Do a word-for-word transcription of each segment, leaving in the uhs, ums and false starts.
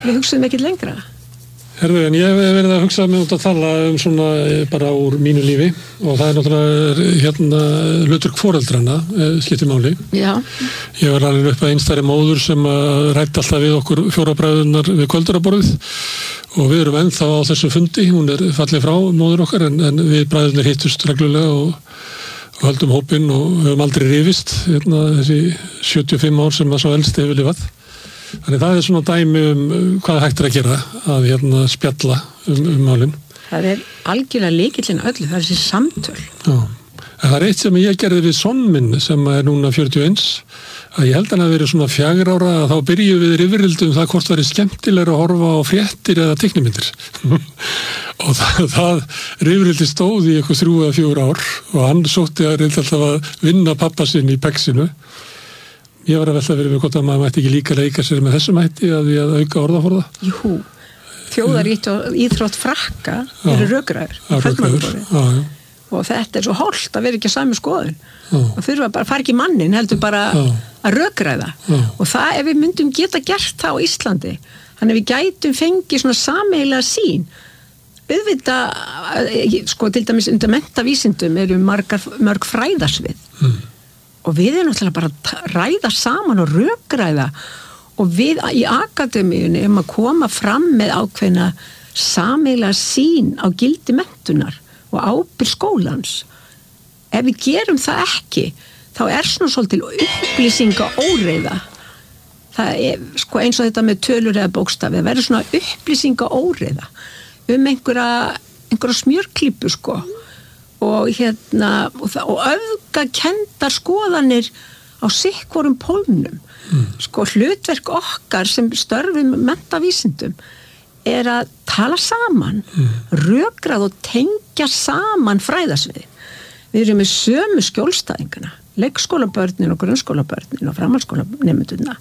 Við hugsaðum ekkert lengra. Herðu, en ég hef verið að hugsa mig út að tala um svona bara úr mínu lífi og það er náttúrulega hérna hlutverk foreldrana skiptir máli. Já. Ég var alveg upp að einstæðri móður sem ræddi alltaf við okkur fjórabræðurnar við kvölduraborðið og við erum ennþá á þessu fundi, hún er fallið frá móður okkar en, en við bræðurnir hittust reglulega og, og höldum hópinn og höfum aldrei rifist hérna þessi sjötíu og fimm ár sem að svo elsti hefur lifað. Þannig það er svona dæmi um hvað hægt er að gera að hérna spjalla um, um málin. Það er algjörlega lykillinn öllu, það er þessi samtöl. Já, en það er eitt sem ég gerði við son minn sem er núna fjörutíu og eins að ég held hann að vera svona fjögur ára að þá byrjuð við rifrildum það hvort væri skemmtilega að horfa á fréttir eða teiknimyndir. og það, það rifrildi stóð í eitthvað þrjú eða fjögur ár og hann sótti að reynda alltaf að vinna pappa sinn í pexinu. Ég var að velta fyrir mig hvort að maður mætti ekki líka leika sér með þessum hætti að því að auka orðaforða. Jú, þjóðarítt og íþrótt frakka eru rökræður. Rökræður, og þetta er svo holt að vera ekki að sami skoðun. Já. Og þurfa bara að fara ekki mannin, heldur bara Já. Að rökræða. Já. Og það ef við myndum geta gert það á Íslandi, þannig við gætum fengið svona sameiginlega sín. Auðvitað, sko til dæmis undir menntavísindum eru margar, mörg fræðasvið. Mm. Og við erum náttúrulega bara að ræða saman og rökræða og við í akademíunni erum að koma fram með ákveðna sameiginlega sín á gildi menntunar og ábyrgð skólans. Ef við gerum það ekki, þá er svona svolítil upplýsinga óreiða. Það er sko eins og þetta með tölur eða bókstafi, það verður svona upplýsinga óreiða um einhverja, einhverja smjörklípu sko. og hérna og, og öfgakendar skoðanir á sikkvorum pólnum mm. sko hlutverk okkar sem störfum menntavísindum er að tala saman mm. rökrað og tengja saman fræðasviði. Við erum með sömu skjólstæðingana, leikskólabörnin og grunnskólabörnin og framhaldsskólanemendurna.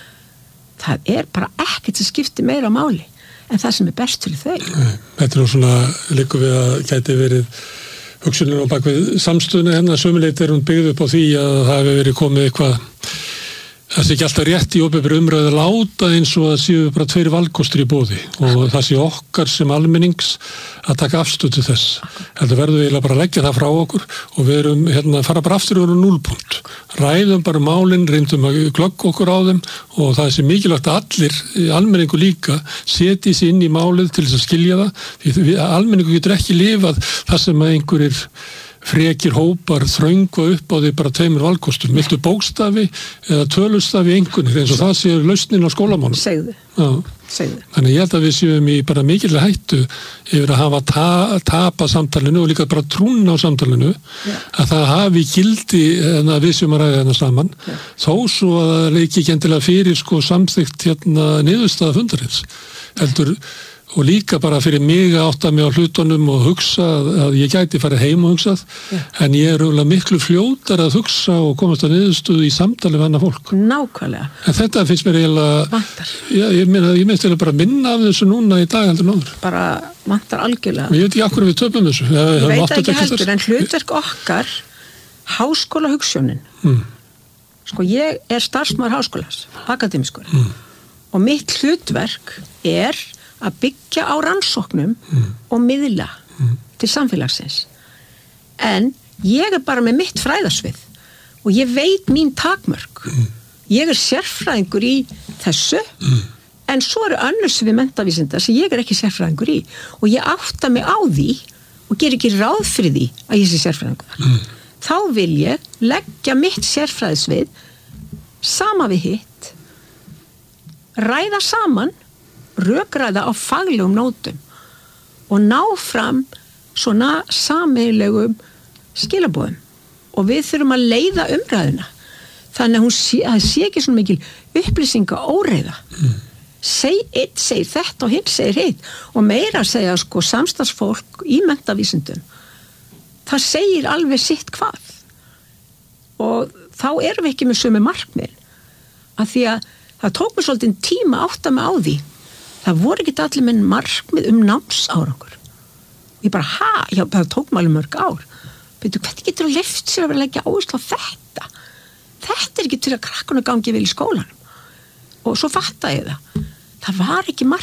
Það er bara ekkert sem skiptir meira máli en það sem er best fyrir þau. Nei, þetta er nú svona líku við að gæti verið hugsunin á bakvið samstöðuna hennar sömuleitt er hún byggð upp á því að það hefur verið komið eitthvað það sé ekki alltaf rétt í opinberri umræðu að láta eins og að séu bara tveir valkostir í boði og það sé okkar sem almennings að taka afstöð til þess. Þetta verður við bara að leggja það frá okkur og við erum hérna að fara bara aftur yfir núllpunkt. Ræðum bara málin, reyndum að glögga okkur á þeim og það sé mikilvægt að allir, almenningu líka, setji sig inn í málið til þess að skilja það. Því almenningu getur ekki lifað það sem að einhverjir frekir hópar þröngva upp á því bara tveimur valkostum. Viltu bókstafi eða tölustafi einhvernir eins og það séu lausnin á skólamálum. Segðu. Já. Segðu. Þannig ég held að við séum í bara mikilvæg hættu yfir að hafa ta tapa samtalinu og líka bara trúna á samtalinu Já. Að það hafi gildi en að við séum að ræða hérna saman Já. Þó svo að það leiki ekki endilega fyrir sko samþykkt hérna niðurstaða fundarins heldur og líka bara fyrir mig að átta mig á hlutunum og hugsa að ég gæti farið heim og hugsað ja. En ég er auðvitað miklu fljótar að hugsa og komast að niðurstöðu í samtali við annað fólk. Nákvæmlega. En þetta finnst mér eiginlega vantar. Já, ég meina, ég minnst eiginlega bara minna af þessu núna í dag heldur náður. Bara vantar algjörlega. Og ég veit ekki akkur við töpum þessu. Ég, ég veit ekki heldur, en hlutverk okkar háskólahugsjónin. Mm. Sko, ég er starfsmaður háskólas, akademískur. Mm. Og mitt hlutverk er að byggja á rannsóknum mm. og miðla mm. til samfélagsins. En ég er bara með mitt fræðasvið og ég veit mín takmörk. Mm. Ég er sérfræðingur í þessu mm. en svo eru önnur svið menntavísinda sem ég er ekki sérfræðingur í og ég átta mig á því og ger ekki ráð fyrir því að ég sé sérfræðingur. Mm. Þá vil ég leggja mitt sérfræðisvið sama við hitt, ræða saman rökræða á faglegum nótum og ná fram svona sameiginlegum skilaboðum og við þurfum að leiða umræðuna þannig að hún sé, að sé ekki svona mikil upplýsinga óreiða mm. seg, eitt segir þetta og hinn segir hitt og meira að segja sko samstarfsfólk í menntavísindum það segir alveg sitt hvað og þá erum við ekki með sömu markmið af því að það tók mér svolítið tíma að átta mig á því það voru ekki allir minn markmið um námsárangur. Ég bara, ha, já, það tók mig alveg mörg ár. Beidu, hvernig getur þú leyft sér að vera leggja áherslu á þetta? Þetta er ekki til að krakkuna gangi vel í skólanum. Og svo fatta ég það. það var ekki margt